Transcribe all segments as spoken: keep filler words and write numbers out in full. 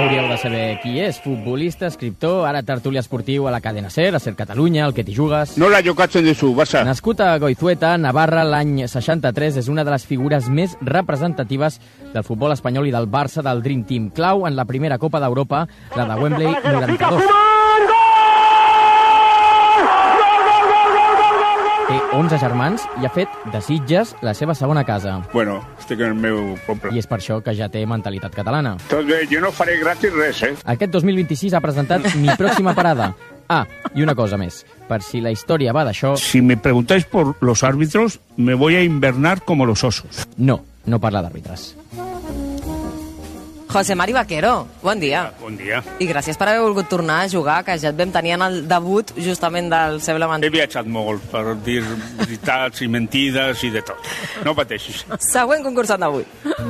hauríeu de saber qui és. Futbolista, escriptor, ara tertúlia esportiu a la cadena SER, a SER Catalunya, el que t'hi jugues. No la jocatzen de su, Barça. Nascut a Goizueta, Navarra, l'any seixanta-tres, és una de les figures més representatives del futbol espanyol i del Barça del Dream Team. Clau en la primera Copa d'Europa, la de Wembley noranta-dos. Té onze germans i ha fet de Sitges la seva segona casa. Bueno, estic en el meu poble. I és per això que ja té mentalitat catalana. Entonces, jo no faré gratis res, eh? Aquest dos mil vint-i-sis ha presentat Mi Pròxima Parada. Ah, i una cosa més. Per si la història va d'això... Si me preguntáis por los árbitros, me voy a invernar como los osos. No, no parla d'àrbitres. José Mari Vaquero, bon dia. Bon dia. I gràcies per haver volgut tornar a jugar, que ja et vam tenir en el debut justament del Seu Lament. He viatjat molt per dir veritats i mentides i de tot. No pateixis. Següent concursant d'avui.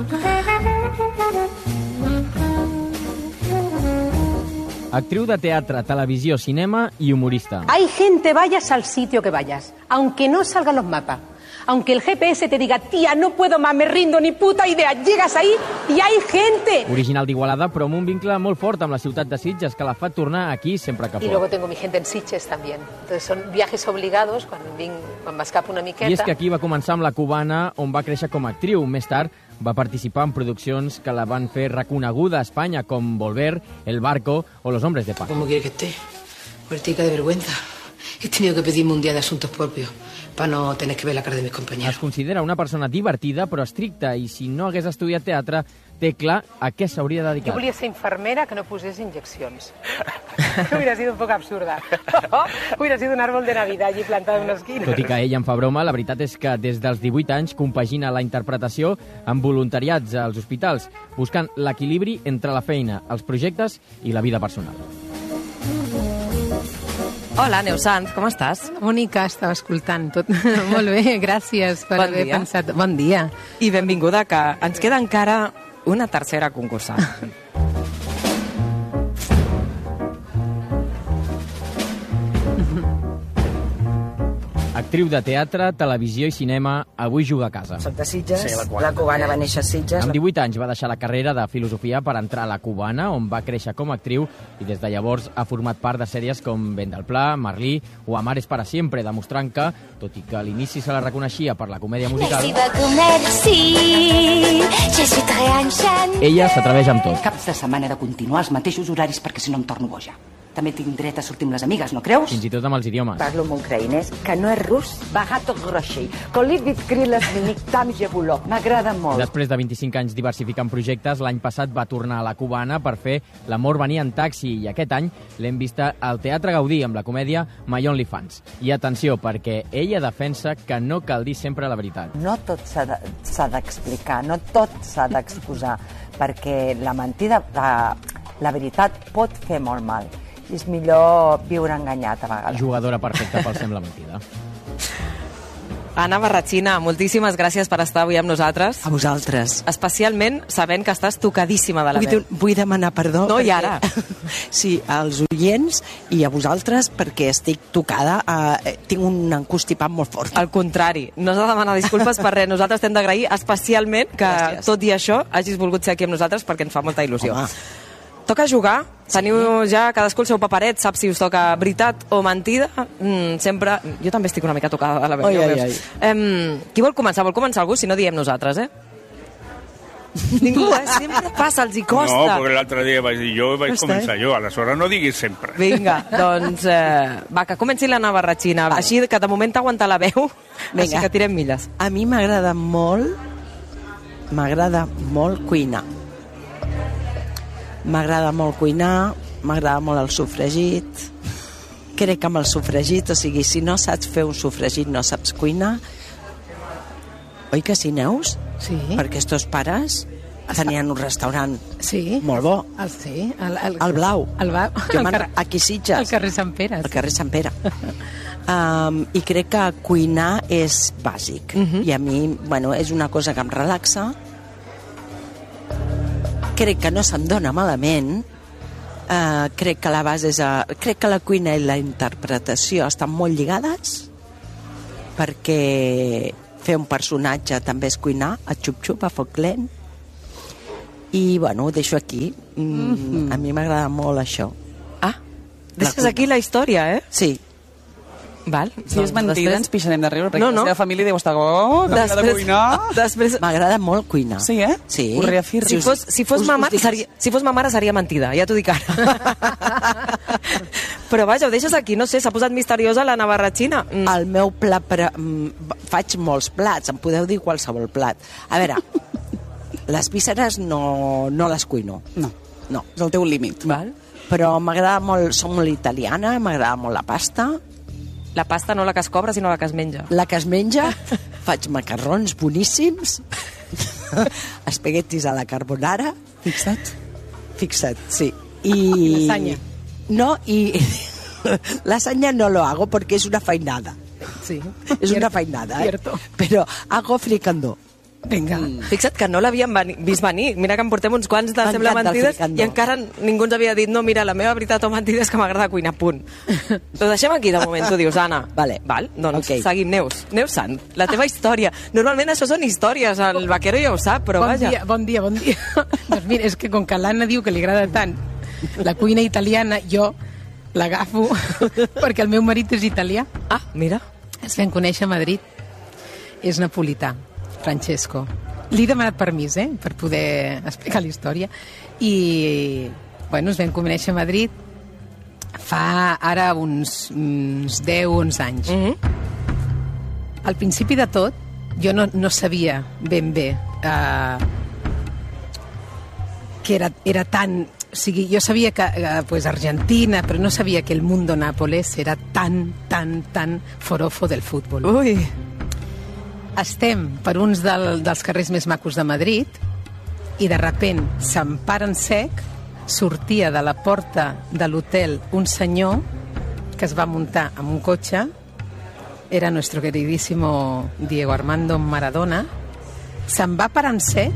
Actriu de teatre, televisió, cinema i humorista. Hay gente, vayas al sitio que vayas, aunque no salgan los mapas. Aunque el G P S te diga, tía, no puedo más, me rindo, ni puta idea, llegas ahí y hay gente. Original d'Igualada, però amb un vincle molt fort amb la ciutat de Sitges, que la fa tornar aquí sempre que pot. Y luego tengo mi gente en Sitges también. Entonces son viajes obligados quan, vinc, quan m'escapo una miqueta. I és que aquí va començar amb La Cubana, on va créixer com a actriu. Més tard va participar en produccions que la van fer reconeguda a Espanya, com Volver, El Barco o Los Hombres de Paz. ¿Cómo quiere que esté? Muertica de vergüenza. He tenido que pedirme un día de asuntos propios para no tener que ver la cara de mis compañeros. Es considera una persona divertida però estricta i si no hagués estudiat teatre té clar a què s'hauria dedicat. Jo volia ser infermera que no posés injeccions. Hubiera sido un poco absurda. Hubiera sido un árbol de Navidad allí plantado en una esquina. Tot i que ella en fa broma, la veritat és que des dels divuit anys compagina la interpretació amb voluntariats als hospitals, buscant l'equilibri entre la feina, els projectes i la vida personal. Hola, Neus Sanz, com estàs? Bonica, estava escoltant tot. Molt bé, gràcies per bon haver dia. pensat. Bon dia. I benvinguda, que ens queda encara una tercera concursant. Actriu de teatre, televisió i cinema, avui juga a casa. Soc de Sitges, sí, la, la Cubana va néixer a Sitges. Amb divuit anys va deixar la carrera de filosofia per entrar a la Cubana, on va créixer com a actriu i des de llavors ha format part de sèries com Vent del Pla, Merlí o Amar es para siempre, demostrant que, tot i que a l'inici se la reconeixia per la comèdia musical, ella s'atreveix amb tot. Caps de setmana de continuar els mateixos horaris perquè si no em torno boja. També tinc dret a sortir amb les amigues, no creus? Fins i tot amb els idiomes. Parlo amb ucraïnès, que no és rus, bagato groshi. Kolivit kriles minik tam jebuló. M'agrada molt. Després de vint-i-cinc anys diversificant projectes, l'any passat va tornar a la Cubana per fer L'amor venia en taxi i aquest any l'hem vista al Teatre Gaudí amb la comèdia My Only Fans. I atenció, perquè ella defensa que no cal dir sempre la veritat. No tot s'ha d'explicar, no tot s'ha d'exposar, perquè la mentida, la, la veritat pot fer molt mal. És millor viure enganyat a vegades. Jugadora perfecta pel Sembla Mentida. Anna Barratxina, moltíssimes gràcies per estar avui amb nosaltres. A vosaltres. Especialment sabent que estàs tocadíssima de la vull, veu. Vull demanar perdó. No, perquè, i ara? Sí, als oients i a vosaltres perquè estic tocada, eh, tinc un encostipat molt fort. Al contrari, no s'ha de demanar disculpes per res. Nosaltres t'hem d'agrair especialment que, gràcies. Tot i això, hagis volgut ser aquí amb nosaltres perquè ens fa molta il·lusió. Home. Toca jugar, teniu ja cadascú el seu paperet, sap si us toca veritat o mentida. Mm, sempre... Jo també estic una mica tocada de la veu. Ai, ai, ai. Um, qui vol començar? Vol començar algú? Si no, diem nosaltres, eh? Ningú, eh? Sempre passa, els hi costa. No, perquè l'altre dia vaig dir jo, vaig costa, començar eh? jo, aleshores no diguis sempre. Vinga, doncs eh, va, que comenci l'Anna Barratxina. Vale. Així que de moment t'aguanta la veu, vinga. Així que tirem milles. A mi m'agrada molt, m'agrada molt cuinar. M'agrada molt cuinar, m'agrada molt el sofregit. Crec que amb el sofregit, o sigui, si no saps fer un sofregit no saps cuinar. Oi que sí, Neus? Sí. Perquè els teus pares tenien un restaurant sí. molt bo. El, sí. El, el, el Blau. El Blau. Jo el car- aquí Sitges. El carrer Sant Pere. El carrer Sant Pere. um, I crec que cuinar és bàsic. Uh-huh. I a mi, bueno, és una cosa que em relaxa. Crec que no se'm dona malament. Uh, crec que la base és a... crec que la cuina i la interpretació estan molt lligades, perquè fer un personatge també és cuinar a xup-xup, a foc lent. I, bueno, ho deixo aquí. Mm, mm-hmm. A mi m'agrada molt això. Ah, deixes aquí la història, eh? Sí. Val. Si és mentida, després... ens pixarem de riure, perquè no, no. la seva família deu estar... Oh, que després... de cuinar. Després... M'agrada molt cuinar. Sí, eh? Sí. Ho reafirmo. Si fos, si fos, us, ma, mare, us seria, si fos ma mare seria mentida, ja t'ho dic ara. Però vaja, ho deixes aquí, no sé, s'ha posat misteriosa la navarratxina. Mm. El meu plat... Per, mm, faig molts plats, em podeu dir qualsevol plat. A veure, les vísceres no, no les cuino. No. No. És el teu límit. Val? Però m'agrada molt, som molt italiana, m'agrada molt la pasta. La pasta no la que es cobra, sinó la que es menja. La que es menja, faig macarrons boníssims, espaguetis a la carbonara. Fixa't. Fixa't, sí. I... Lasanya. No, y lasanya no lo hago porque es una fainada. Sí. Es Cierto. Una fainada, ¿eh? Cierto. Pero hago fricandó. Vinga. Mm. Fixa't que no l'havíem vist venir. Mira que en portem uns quants de Sembla Mentides i encara ningú ens havia dit no, mira, la meva veritat o mentida és que m'agrada cuinar, punt. Ho deixem aquí de moment, tu dius, Anna. Vale. Val, doncs okay. Seguim. Neus. Neus Sant, la teva història. Normalment això són històries, el vaquero ja ho sap, però bon vaja. Dia, bon dia, bon dia. Doncs mira, és que com que l'Anna diu que li agrada tant la cuina italiana, jo l'agafo perquè el meu marit és italià. Ah, mira. Es vam conèixer a Madrid. És napolità, Francesco. Li he demanat permís, eh?, per poder explicar la història. I, bueno, es vam conèixer a Madrid fa ara uns, uns deu onze anys. Mm-hmm. Al principi de tot, jo no, no sabia ben bé eh, que era, era tan... O sigui, jo sabia que eh, pues Argentina, però no sabia que el mundo Nápoles era tan, tan, tan forofo del futbol. Ui! Estem per uns del, dels carrers més macos de Madrid i de repent se'n para en sec, sortia de la porta de l'hotel un senyor que es va muntar amb un cotxe, era nuestro queridísimo Diego Armando Maradona, se'n va parar en sec,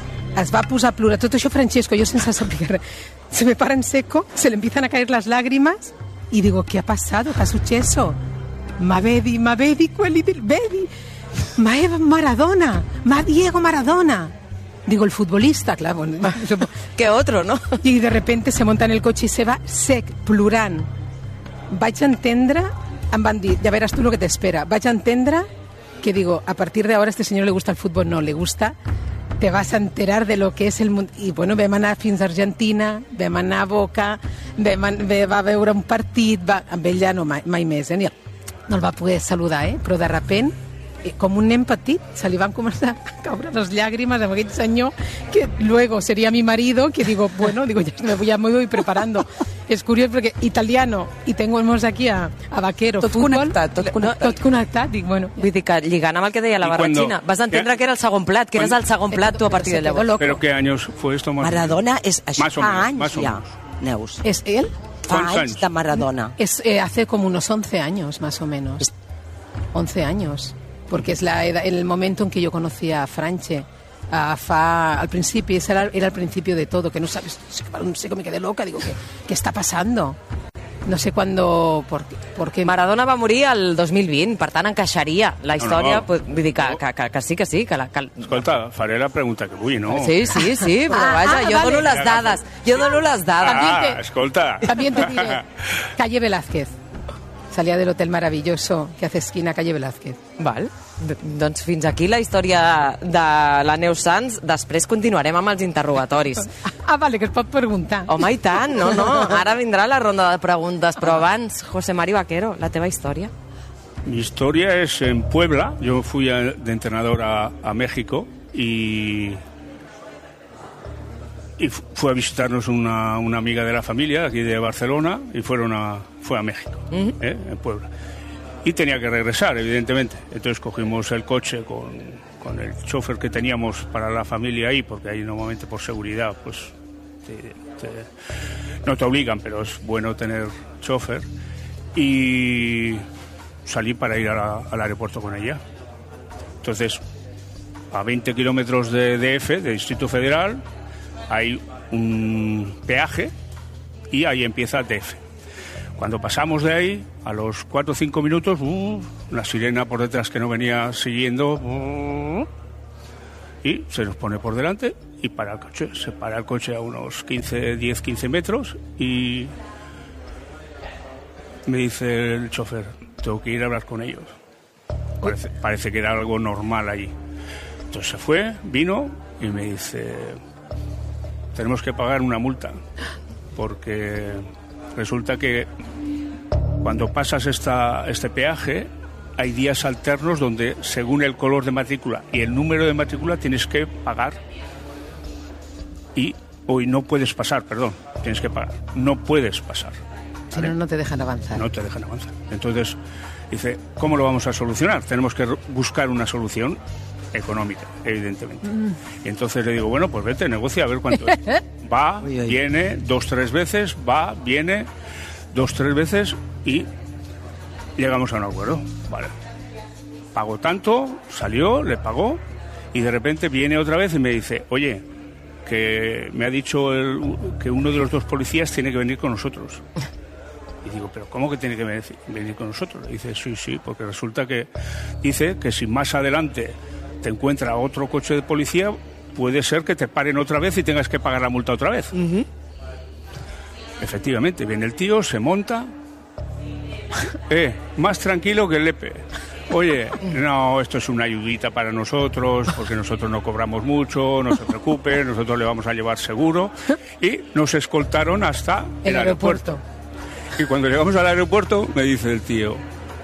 es va posar a plorar, tot això Francesco, jo sense saber res, se me para en seco, se le empiezan a caer las lágrimas y digo, ¿qué ha pasado? ¿Qué ha successo? Ma vedi, ma vedi quelli del vedi? Ma Eva Maradona, ma Diego Maradona. Digo, el futbolista, claro. Bueno, ¿qué otro, no? Y de repente se monta en el cotxe i se va sec, plorant. Vaig entendre, em van dir, ya verás tú lo que te espera. Vaig entendre que digo, a partir de ahora a este señor le gusta el fútbol, no, le gusta, te vas a enterar de lo que es el mundo. I bueno, vam anar fins a Argentina, vam anar a Boca, vam, va veure un partit, va, amb ell ja no, mai, mai més, eh? No el va poder saludar, eh? Però de repent, com un nen petit, se li van començar a caure les llàgrimes amb aquell senyor que luego sería mi marido, que digo, bueno, digo, ya me voy, ya me voy preparando. Es curioso porque italiano y tenemos aquí a, a vaquero, tot fútbol, connectat, tot connectat. Tot connectat, dic, bueno. Vull dir que lligant amb el que deia la Barratxina, vas entendre que era el segon plat, que eres el segon plat tu a partir de llavors. ¿Pero qué años fue esto? Más Maradona és això más o fa menos, anys más o ja, menos. Neus. ¿Es él? Fa anys de Maradona. Es, eh, hace como unos once años, más o menos. once años. Porque es la edad, el momento en que yo conocí a Franche. Uh, fa, al principio, ese era, era el principio de todo, que no sabes, no sé, me quedé loca, digo, ¿qué, qué está pasando? No sé cuándo... Por, porque... Maradona va morir el dos mil vint, per tant encaixaria la història, no, no. Pues, vull dir que, que, que, que sí, que sí. Que la, que... Escolta, faré la pregunta que vull, no? Sí, sí, sí, però Ah, vaja, ah, jo vale. dono les dades, jo dono les dades. Ah, escolta. También te diré, Calle Velázquez. Salía del hotel maravilloso que hace esquina Calle Velázquez. Val. Doncs fins aquí la història de la Neus Sans. Després continuarem amb els interrogatoris. Ah, vale, que es pot preguntar. Home, i tant, no, no. Ara vindrà la ronda de preguntes, però abans, José Mari Vaquero, la teva història. Mi historia es en Puebla. Yo fui a, de entrenador a, a México y, y fue a visitarnos una, una amiga de la familia aquí de Barcelona y fueron a, fue a México, uh-huh. ¿eh? En Puebla. Y tenía que regresar, evidentemente. Entonces cogimos el coche con, con el chofer que teníamos para la familia ahí, porque ahí normalmente por seguridad pues te, te, no te obligan, pero es bueno tener chofer. Y salí para ir a la, al aeropuerto con ella. Entonces, a veinte kilómetros de D F, de Distrito Federal, hay un peaje y ahí empieza D F. Cuando pasamos de ahí, a los cuatro o cinco minutos, uh, una sirena por detrás que no venía siguiendo, uh, y se nos pone por delante y para el coche. Se para el coche a unos quince, diez, quince metros y me dice el chofer, tengo que ir a hablar con ellos. Parece, parece que era algo normal allí. Entonces se fue, vino y me dice, tenemos que pagar una multa, porque resulta que cuando pasas esta, este peaje hay días alternos donde según el color de matrícula y el número de matrícula tienes que pagar y hoy no puedes pasar, perdón, tienes que pagar, no puedes pasar. Si no, no te dejan avanzar. No te dejan avanzar. Entonces dice, ¿cómo lo vamos a solucionar? Tenemos que buscar una solución económica, evidentemente. Mm. Y entonces le digo, bueno, pues vete, negocia a ver cuánto es. Va, uy, uy. Viene, dos, tres veces, va, viene, dos, tres veces y llegamos a un acuerdo. Vale. Pagó tanto, salió, le pagó y de repente viene otra vez y me dice, oye, que me ha dicho el, que uno de los dos policías tiene que venir con nosotros. Y digo, ¿pero cómo que tiene que venir con nosotros? Y dice, sí, sí, porque resulta que dice que si más adelante te encuentra otro coche de policía, puede ser que te paren otra vez y tengas que pagar la multa otra vez. Uh-huh. Efectivamente, viene el tío, se monta, eh, más tranquilo que el Lepe. Oye, no, esto es una ayudita para nosotros, porque nosotros no cobramos mucho, no se preocupen, nosotros le vamos a llevar seguro. Y nos escoltaron hasta el, el aeropuerto. aeropuerto. Y cuando llegamos al aeropuerto, me dice el tío,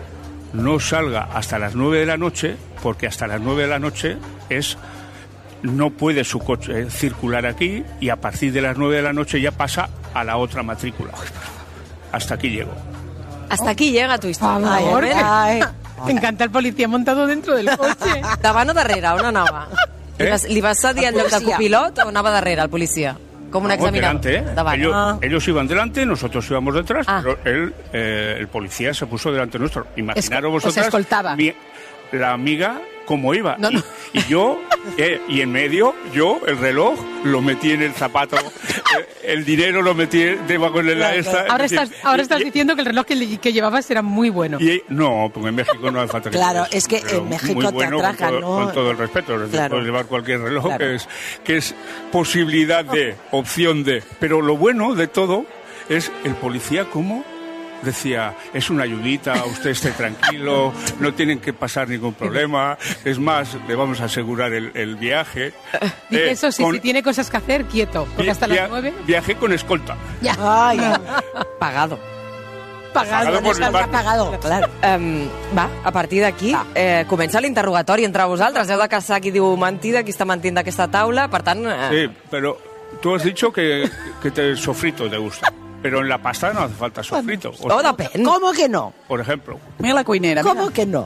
no salga hasta las nueve de la noche, porque hasta las nueve de la noche es no puede su coche circular aquí y a partir de las nueve de la noche ya pasa a la otra matrícula. Hasta aquí llego. Hasta aquí llega tu historia. Ay, ay, ay. Me encanta el policía montado dentro del coche. Davant o darrere, on anava? Eh? Li, vas, li vas cedir el lloc de copilot o anava darrere el policía? Como un examinador. Delante, ¿eh? Ellos, ah. ellos iban delante, nosotros íbamos detrás, ah. pero él, eh, el policía se puso delante nuestro. Imaginaros vosotras. Se escoltaba. Mi, la amiga cómo iba. No, no. Y, y yo, eh, y en medio, yo, el reloj, lo metí en el zapato, el, el dinero lo metí debajo de la esta. Ahora estás, ahora estás y, diciendo que el reloj que, que llevabas era muy bueno. Y, no, porque en México no hace falta que Claro, es que en México muy bueno, te atracan, con todo, ¿no? Con todo el respeto, claro. puedes llevar cualquier reloj, claro. que, es, que es posibilidad de, opción de. Pero lo bueno de todo es el policía como... Decía, es una ayudita, usted esté tranquilo, no tienen que pasar ningún problema, es más, le vamos a asegurar el, el viaje. Dice eh, eso, sí, con... si tiene cosas que hacer, quieto, porque hasta via- las nueve... Viaje con escolta. Ya. Ay, pagado. Pagado, pagado por mi part. Pagado, claro. Um, va, a partir d'aquí eh, comença l'interrogatori entre vosaltres. Heu de caçar qui diu mentida, qui està mentint d'aquesta taula, per tant... Eh... Sí, pero tú has dicho que, que te, el sofrito te gusta. Pero en la pasta no hace falta sofrito. Oh, depèn. ¿Cómo que no? Por ejemplo. Mira la coinera. ¿Cómo mira. que no?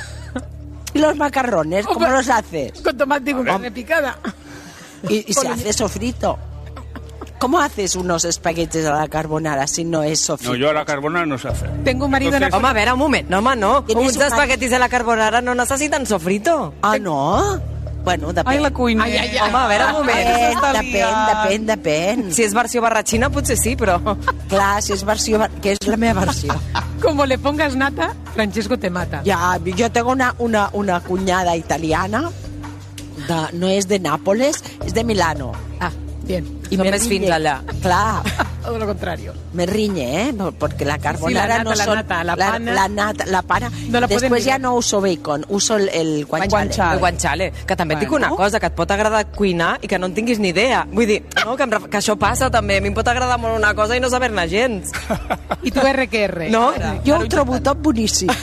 ¿Y los macarrones? ¿Cómo los haces? Con tomate y con carne picada. Y, y se hace sofrito. ¿Cómo haces unos espaguetis a la carbonara si no es sofrito? No, yo a la carbonara no sé hacer. Tengo un marido... Entonces... en la... Home, a veure, un moment. No, home, no. Uns un espaguetis a la carbonara no necessiten sofrito. Ah, no? Bueno, depèn. Ai, la cuinera. Ai, ai, ai. Home, a veure, un moment. Depèn, depèn, depèn, depèn. Si és versió barratxina, potser sí, però... Clar, si és versió... que és la meva versió. Como le pongas nata, Francesco te mata. Ya, yo tengo una, una, una cuñada italiana, de, no es de Nápoles, es de Milano. Ah, bien. Y Són me més fins riñe. allà. Clar. Todo lo contrario. Me riñe, ¿eh? Porque la carbonara sí, la nata, no la son... nata, la pana. La, la nata, la pana. No la Después ya no uso bacon, uso el, el guanciale. El guanciale. Que també et dic una cosa, que et pot agradar cuinar i que no en tinguis ni idea. Vull dir, no, que, em, ref- que això passa també. A mi em pot agradar molt una cosa i no saber-ne gens. I tu R que R. No? Jo ho trobo tot boníssim.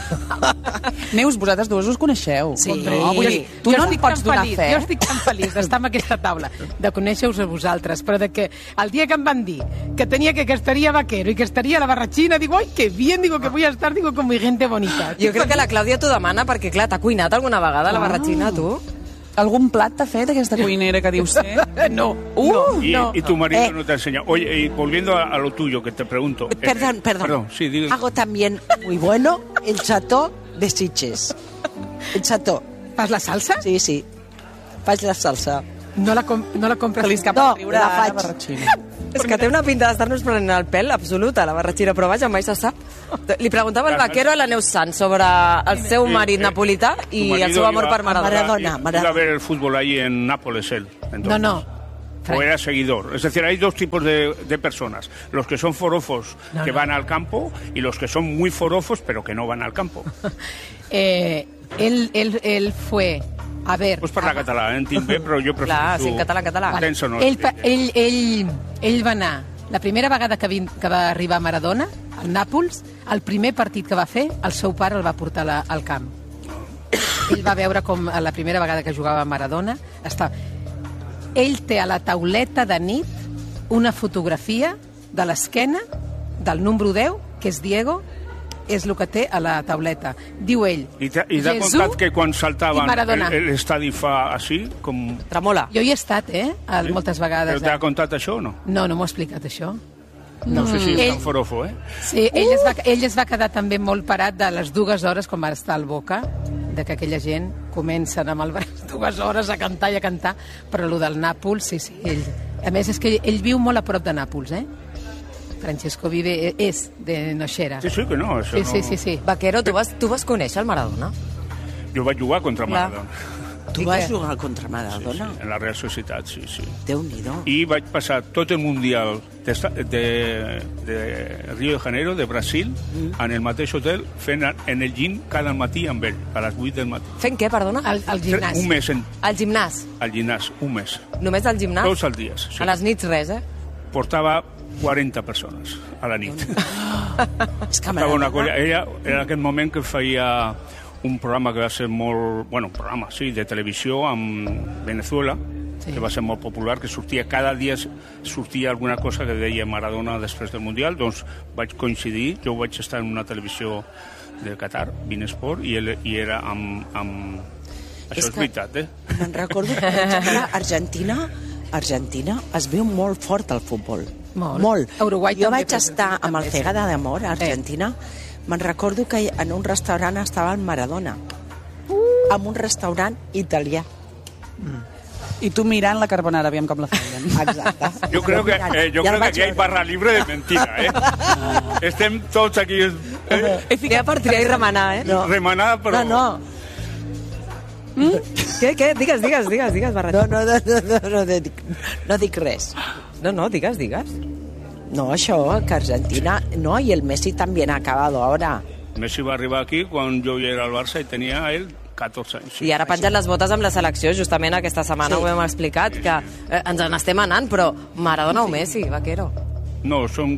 Neus, vosaltres dues us coneixeu. Sí. No, vull dir, tu jo no em estic pots tan donar feliç, fe. Jo estic tan feliç d'estar en aquesta taula, de conèixer-vos a vosaltres, però de que el dia que em van dir que tenia que, que estaria vaquero i que estaria a la barratxina, digo, ai, que bien, digo, que voy a estar, digo, con mi gente bonita. Jo crec que la Clàudia t'ho demana perquè, clar, t'ha cuinat alguna vegada a la barratxina, tu? Algun plat t'ha fet aquesta cuinera que dius ser? No. Uh, Y, no. y tu marido Eh. no te ha enseñado. Oye, y volviendo a, a lo tuyo, que te pregunto. eh, Perdón, eh, perdón. Perdón, sí, digo. Hago también muy bueno el chateau de Sitges. El chateau. Fas la salsa? Sí, sí. Faig la salsa. No la, com no la compres. Feliç cap No, a riure la a faig. la barratxina. És que té una pinta d'estar-nos prenent el pèl absoluta, la barratxina, però vaja, mai se sap. Li preguntava el vaquero a la Neus Sant sobre el seu marit napolità i el seu amor per Maradona. Maradona. Iba a ver el fútbol ahí en Nápoles él. entonces. No, no. O era seguidor. Es decir, hay dos tipos de, de personas. Los que son forofos no, que no. van al campo y los que son muy forofos pero que no van al campo. eh, él, él, él fue... A ver... Pues parla català, eh? Entenc bé, però jo prefereixo... Clar, sí, en català, català. Vale. No ell, ell, ell, ell va anar... La primera vegada que, vi, que va arribar a Maradona, al Nàpols, el primer partit que va fer, el seu pare el va portar la, al camp. Ell va veure com a la primera vegada que jugava a Maradona estava... Ell té a la tauleta de nit una fotografia de l'esquena del número deu, que és Diego, és el que té a la tauleta. Diu ell, I t'ha contat que quan saltaven l'estadi fa així? Com... Tremola. Jo hi he estat, eh? Sí? Moltes vegades. Però t'ha contat això o no? No, no m'ho ha explicat, això. No, no sé si és ell... tan forofo, eh? Sí, ell, uh! es va, ell es va quedar també molt parat de les dues hores quan va estar al Boca, de que aquella gent comencen amb el braç dues hores a cantar i a cantar, però el del Nàpols, sí, sí. Ell... A més, és que ell viu molt a prop de Nàpols, eh? Francesco vive, és de Noixera. Sí, sí, que no, això sí, no... Sí, sí, sí. Vaquero, tu vas, tu vas conèixer el Maradona? Jo vaig jugar contra Clar. Maradona. Tu vas jugar contra Maradona? Sí, sí, en la Real Societat, sí, sí. Déu-n'hi-do. I vaig passar tot el Mundial de, de, de Rio de Janeiro, de Brasil, mm. en el mateix hotel, fent en el gym cada matí amb ell, a les vuit del matí. Fent què, perdona? Al, al gimnàs. Un mes. En... Al gimnàs? Al gimnàs, un mes. Només al gimnàs? Tots els dies, sí. A les nits res, eh? Portava quaranta persones a la nit. És que Estava una colla. Ella era en aquell moment que feia un programa que va ser molt... Bueno, un programa, sí, de televisió amb Venezuela, sí. que va ser molt popular, que sortia cada dia sortia alguna cosa que deia Maradona després del Mundial, doncs vaig coincidir, jo vaig estar en una televisió de Qatar, Binesport, i, ell, i era amb... amb... Això és, és veritat, eh? Me'n recordo que, per exemple, Argentina, Argentina es veu molt fort al futbol. Molt. Molt. Uruguai jo també, vaig estar amb el Cegada d'Amor a Argentina. Eh. Me'n recordo que en un restaurant estava el Maradona. Uh. En un restaurant italià. Mm. I tu mirant la carbonara, aviam com la feien. Exacte. Jo crec que, eh, jo crec que aquí hi ha barra libre de mentira, eh? Estem tots aquí... Eh? He ficat per triar i remenar, eh? No. Remenar, però... No, no. Mm? Què, què? Digues, digues, digues, digues, Barret. No, no, no, no, no, no, dic, no dic res. No, no, digues, digues. No, això, que Argentina... No, i el Messi també ha acabado ahora. Messi va arribar aquí quan jo ja era al Barça i tenia ell catorze anys. Sí. I ara pengen les botes amb la selecció, justament aquesta setmana sí. ho hem explicat, que eh, ens n'estem anant, però Maradona o Messi, Vaquero? No, són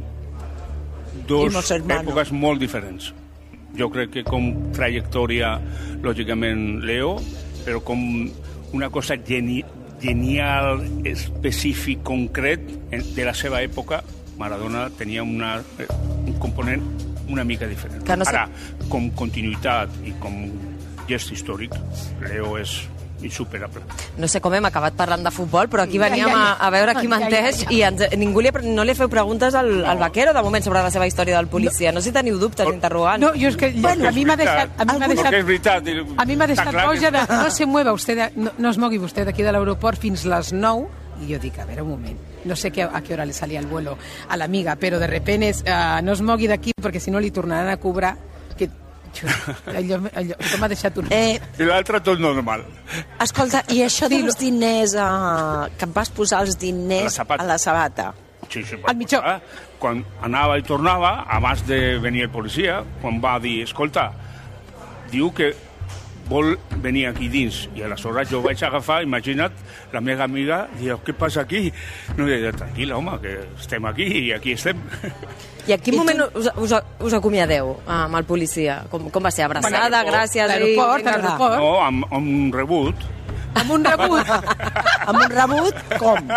dos èpoques molt diferents. Jo crec que com trajectòria, lògicament, Leo, però com una cosa geni genial, específic, concret, de la seva època, Maradona tenia una, un component una mica diferent. No sé... Ara, com continuïtat i com gest històric, Leo és insuperable. No sé com hem acabat parlant de futbol, però aquí veníem a, a veure qui menteix i ens, ningú li, no li feu preguntes al, al Vaquero, de moment, sobre la seva història del policia. No sé si teniu dubtes, interrogants. No, jo és que bueno, a mi m'ha deixat... A mi m'ha deixat, veritat, a mi m'ha deixat boja de... No se mueva usted, de, no, no es mogui vostè d'aquí de l'aeroport fins les nou. I jo dic, a veure, un moment, no sé que, a qué hora le salía el vuelo a la amiga, però de repente es, uh, no es mogui d'aquí perquè si no li tornaran a cobrar, que allò, allò, allò m'ha deixat un... Eh, I l'altre tot normal. Escolta, i això dels diners, uh, que em vas posar els diners a la, a la sabata? Sí, sí, al mitjó. Posar. Quan anava i tornava, abans de venir el policia, quan va dir, escolta, diu que vol venir aquí dins, i aleshores jo vaig agafar, imagina't, la meva amiga, diu, què passa aquí? No, diu, tranquil·la, home, que estem aquí i aquí estem. I a quin I moment tu... us, us, us acomiadeu amb el policia? Com, com va ser? Abraçada, gràcies? L'aeroport, l'aeroport. No, amb, amb un rebut. Amb un rebut? Amb un rebut? Com?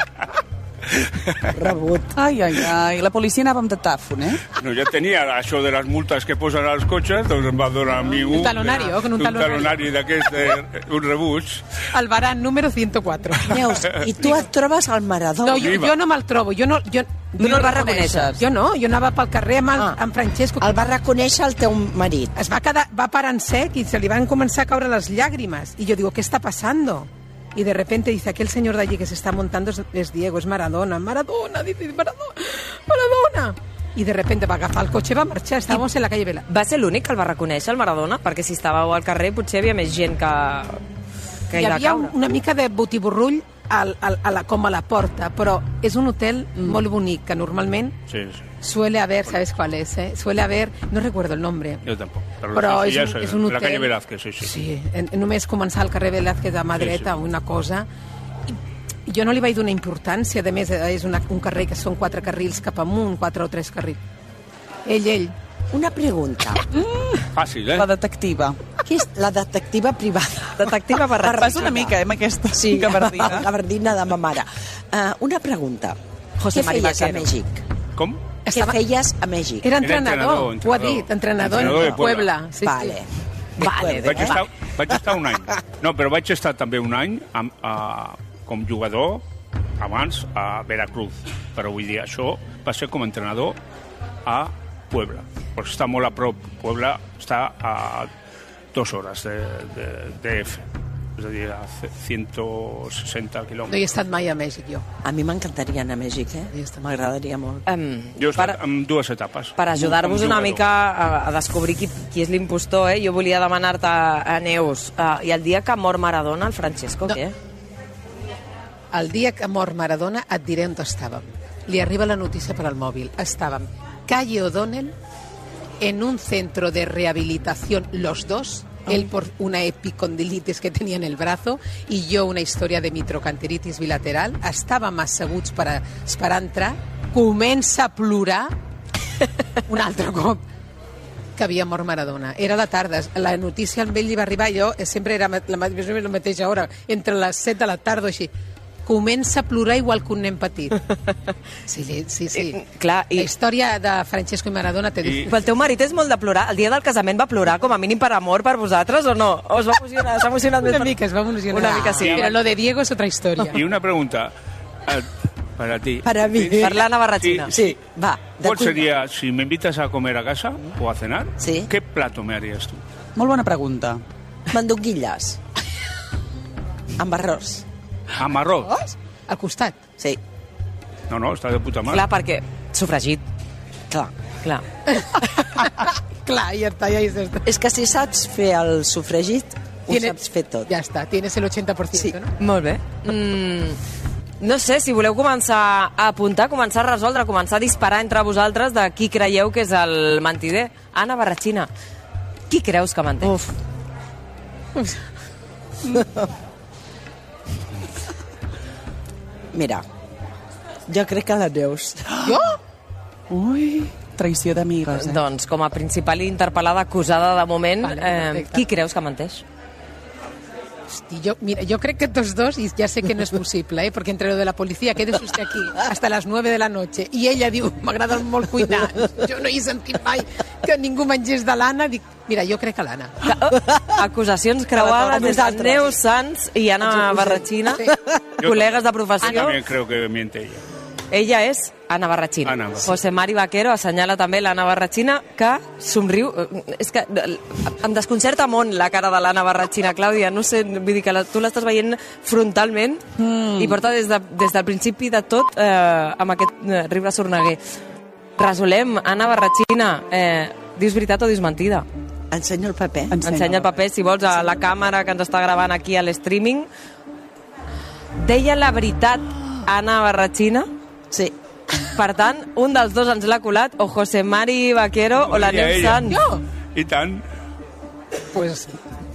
Rebut. Ai, ai, ai, la policia anava amb datàfon, eh? No, ja tenia això de les multes que posen als cotxes, doncs em va donar a mi un... Un talonari, o con un talonari. Un talonari d'aquest, un rebuig. El baran número ciento cuatro. Neus, i tu et trobes al Maradona? No, jo, jo no me'l trobo, jo no... Jo, tu no el vas reconèixer? Jo no, jo anava pel carrer amb, el, ah. amb Francesco. El va reconèixer el teu marit? Es va, quedar, va parar en sec i se li van començar a caure les llàgrimes. I jo digo, ¿qué está pasando? Y de repente dice, aquel señor de allí que se está montando es, es Diego, es Maradona. Maradona, dice, Maradona, Maradona. I de repente va agafar el cotxe i va marxar. Estàvem en la calle Vela. Va ser l'únic que el va reconèixer, el Maradona? Perquè si estàveu al carrer potser hi havia més gent que, que hi, hi va havia caure. Una mica de botiborrull al, al, a la, com a la porta, però és un hotel mm. molt bonic, que normalment sí, sí. suele haber, ¿sabes cuál es? Eh? Suele haber, no recuerdo el nombre. Jo tampoc. Però, però sí, és, un, és un hotel... La calle Velázquez, sí, sí. Sí, en, només començar al carrer Velázquez a mà dreta, sí, sí. una cosa... I jo no li vaig donar importància, a més és una, un carrer que són quatre carrils cap amunt, quatre o tres carrils. Ell, ell. Una pregunta. Fàcil, eh? La detectiva. Qui és la detectiva privada? Detectiva barratina. Vas una mica, eh, amb aquesta sí, gabardina. La gabardina de ma mare. Uh, una pregunta. José Què Mari feies a Vaquero. Mèxic? Com? Què Estava... feies a Mèxic? Era entrenador, entrenador, ho ha entrenador. dit, entrenador, Entrenador de en Puebla. Puebla. Sí, vale. sí. Vale. Vaig estar, vaig estar un any. No, però vaig estar també un any amb, uh, com jugador abans a Veracruz. Però vull dir, això va ser com a entrenador a Puebla, perquè està molt a prop. Puebla està a dues hores de, de, de F, és a dir, a ciento sesenta No quilòmetres. hi he estat mai a Mèxic, jo. A mi m'encantaria anar a Mèxic, eh? M'agradaria molt. Um, Jo he estat per, en dues etapes. per ajudar-vos Com una jugador. mica a, a descobrir qui, qui és l'impostor, eh? Jo volia demanar-te, a Neus, uh, i el dia que mor Maradona, el Francesco, No. què? El dia que mor Maradona et diré on estàvem. Li arriba la notícia per al mòbil. Estàvem calle O'Donnell en un centro de rehabilitación los dos, oh. él por una epicondilitis que tenía en el brazo y yo una història de microcanteritis bilateral. Estàvem asseguts per a, esperar entrar, comença a plorar un altre cop que havia mort Maradona. Era la tarda, la notícia amb ell li va arribar, jo sempre era la, la, la mateixa hora, entre les set de la tarda o així. Comença a plorar igual que un nen petit. Sí, sí, sí. I, clar, i... La història de Francesco i Maradona té... I- Però el teu marit és molt de plorar. El dia del casament va plorar, com a mínim per amor per vosaltres, o no? O es va emocionar? S'ha emocionat més Una per... mica, es va emocionar. Una mica sí. Pero lo de Diego es otra historia. Y una pregunta eh, para ti. Para mí. Per l'Anna Barrachina. Sí, Sí, va. de ¿Cuál cuina. sería, si me invitas a comer a casa o a cenar, Sí. qué plato me harías tú? Molt bona pregunta. Mandonguilles. Amb arròs. Amb arròs? Al costat. Sí, No, no, està de puta mare. Clar, perquè sofregit. clar. Clar. Clar, ya está, ya dices. És que si saps fer el sofregit, ho Tiene- saps fer tot. Ya está, tienes el ochenta por ciento, Sí. ¿no? Molt bé. Mm, no sé, si voleu començar a apuntar, començar a resoldre, començar a disparar entre vosaltres de qui creieu que és el mentider. Anna Barrachina, qui creus que menteix? Uf. Mira, jo crec que la Neus. Jo? Ui, traïció d'amigues, eh? Doncs, com a principal interpel·lada acusada de moment, Vale, eh, perfecte. qui creus que menteix? Hosti, yo, mira, yo creo que estos dos, y ya sé que no es posible, ¿eh? Porque entre lo de la policía, quédese usted aquí hasta las nueve de la noche, i ella diu, m'agrada molt cuinar, jo no he sentit mai que ningú mengés de l'Anna, dic, mira, jo crec que l'Anna. Acusacions creuades des de Nosaltres. Neus Sanz i Anna Barrachina, Sí. col·legues de Yo professió. también creo que miente ella. Ella és Anna Barrachina. Anna Barrachina. José Mari Vaquero assenyala també l'Anna Barrachina, que somriu. És que em desconcerta molt la cara de l'Anna Barrachina, Clàudia. No sé, vull dir que la, tu l'estàs veient frontalment mm. i porta des, de, des del principi de tot eh, amb aquest eh, riure sorneguer. Resolem, Anna Barrachina, eh, dius veritat o dius mentida? Ensenyo el paper. Ensenya el paper, si vols, a la càmera que ens està gravant aquí a l'streaming. Deia la veritat Anna Barrachina? Sí. Per tant, un dels dos ens l'ha colat, o José Mari Vaquero o la Ella, Neus ella. Sanz. Jo? I tant. Pues,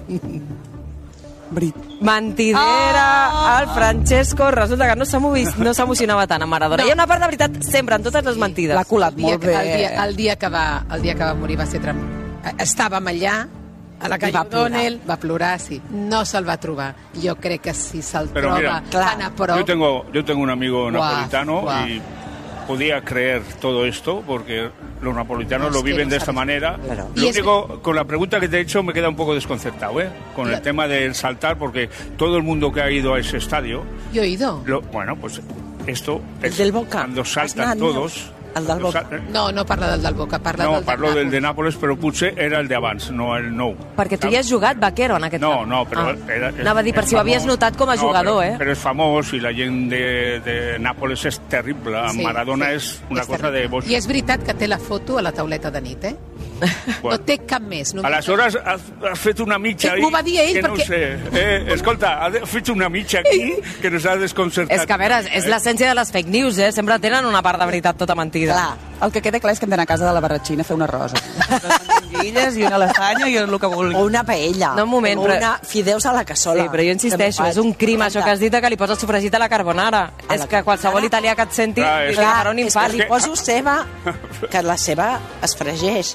Brit. Mentidera, Ah! el Francesco. Resulta que no s'emo- no s'emocionava tant amb Maradona. No. Hi ha una part de veritat sempre, en totes les mentides. L'ha colat el dia, molt que- bé. el, dia, el, dia que va, el dia que va morir va ser... Tram... Estàvem allà, a la calle va plorar. O'Donnell, va plorar, sí. No se'l va trobar. Jo crec que si se'l Pero troba mira, tan a prop... Yo tengo, yo tengo un amigo Guau, napolitano guau. y podía creer todo esto porque los napolitanos No, es lo que viven no de esta sabes. manera. Claro. Lo Y es único, con la pregunta que te he hecho me queda un poco desconcertado, ¿eh? Con el Claro. tema del saltar, porque todo el mundo que ha ido a ese estadio, Jo he ido. lo- bueno, pues esto El es del Boca. cuando Has saltan anat, todos. Neus? El del cuando Boca. sal- No, no parla del del Boca, parla No, del parlo del de Nàpols. Nápoles, però potser era el d'abans, no el nou. Perquè tu ja has jugat, Vaquero, en aquest No, camp. no, però... Ah. Era, és- Anava a dir, per és si ho havies famós. notat com a No, jugador, però, eh? Però és famós i la gent de, de Nàpoles és terrible. Sí, Maradona sí. és una És cosa terrible. de boig. I és veritat que té la foto a la tauleta de nit, eh? No té cap més. No Aleshores has, has fet una mitja M'ho va dir ell que perquè... no sé. Eh, escolta, has fet una mitja aquí que nos ha desconcertat. És que, a veure, és l'essència de les fake news, eh? Sempre tenen una part de veritat tota mentida. Clar, el que queda clar és que hem d'anar a casa de la Barratxina a fer una rosa. Unes mandonguilles i una lasanya i el que vulgui. O una paella. No, un moment, o però... una fideus a la cassola. Sí, però jo insisteixo, és un crim això que has dit, que li poses sofregit a la carbonara. A és la que qualsevol italià que et senti Clar, li és- farà un És que infart. li poso ceba, que la ceba es fregeix.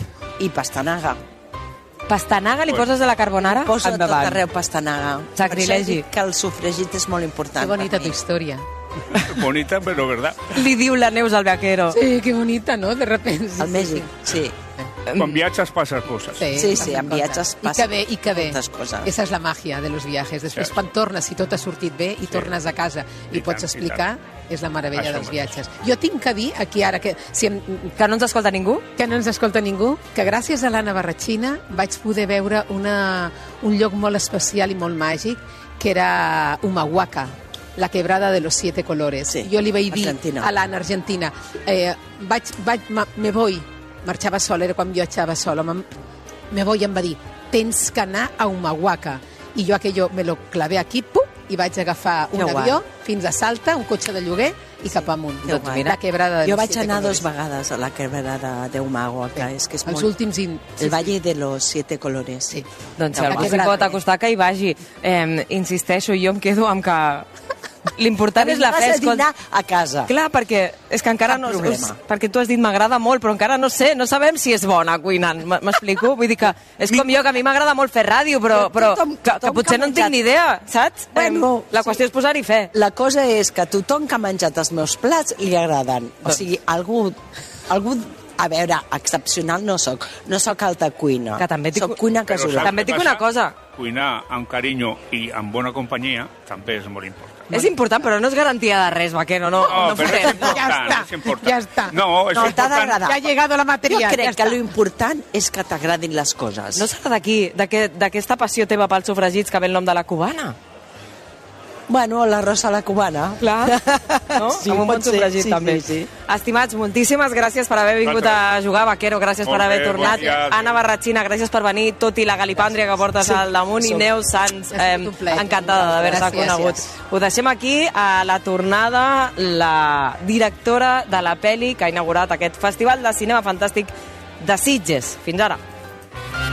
I pastanaga. Pastanaga li poses a la carbonara? Poso a tot Endavant. arreu pastanaga. Sacrilegi. Per això dic que el sofregit és molt important. Qué bonita per tu mi. historia. Bonita, però verdad. Li diu la Neus al vaquero. Sí, qué bonita, ¿no? De repente. Al Mèxic, sí. Quan viatges passes coses. Sí, Sí, sí, passen en coses. viatges I que passen bé, i que bé. moltes coses. Esa és la màgia de los viajes. Després, Sí. quan tornes, si tot ha sortit bé, i tornes a casa i, I pots tant, i explicar, és la meravella Això dels mateix. viatges. Jo tinc que dir, aquí ara, que, si em, Que no ens escolta ningú? que no ens escolta ningú, que gràcies a l'Anna Barratxina vaig poder veure una, un lloc molt especial i molt màgic, que era Humahuaca, la quebrada de los siete colores. Sí, Jo li vaig dir Argentina. a l'Anna Argentina, eh, vaig, vaig, ma, me voy, marxava sola, era quan viatjava sola, me, me voy, em va dir, tens que anar a Humahuaca. I jo aquello me lo clavé aquí, pum, i vaig agafar un Que guai. avió fins a Salta, un cotxe de lloguer i cap amunt. Que guai. La quebrada de Jo los vaig siete anar colores. dos vegades a la quebrada de Humahuaca, que és que és Els molt... últims... In... El Valle de los Siete Colores. Sí. Doncs si La algú s'hi quebrada. pot acostar, que hi vagi. Eh, insisteixo, jo em quedo amb que l'important és la fe. Vas a dinar a casa. Clar, perquè és que encara Cap no... problema. És, perquè tu has dit m'agrada molt, però encara no sé, no sabem si és bona cuinant. M- M'explico? Vull dir que és com jo, que a mi m'agrada molt fer ràdio, però, però Tothom- que, que tothom potser que ha no en tinc menjat- ni idea, saps? Bueno, Em, la qüestió és posar-hi fe. La cosa és que a tothom que ha menjat els meus plats li agraden. O sigui, algú... algú a veure, excepcional no sóc. No sóc alta cuina. Que també t'hi- Soc cuina Però casolà. saps També què dic passa? una cosa. Cuinar amb carinyo i amb bona companyia també és molt important. És important, però no és garantia de res, vaquero, no, no, No, però és fotem. important, Ja està, és important. ja està. No, és No, t'ha important. d'agradar. Ja ha llegado la Jo material. crec ja que està. lo important és que t'agradin les coses. No serà d'aquí, d'aquest- d'aquesta passió teva pels sofregits que ve el nom de la cubana? Bueno, l'arròs a la cubana. Clar, no? Sí, Amb un bon pot ser, sofregit, sí, també. sí, sí. Estimats, moltíssimes gràcies per haver vingut a jugar, Vaquero, gràcies Molt per haver bé, bon tornat. dia, adéu. Anna Barratxina, gràcies per venir, tot i la galipàndria que portes Sí, al damunt, i som. Neus Sans, Ha eh, sigut un plaer. encantada d'haver-se Gràcies. conegut. Ho deixem aquí, a la tornada, la directora de la pel·li que ha inaugurat aquest Festival de Cinema Fantàstic de Sitges. Fins ara.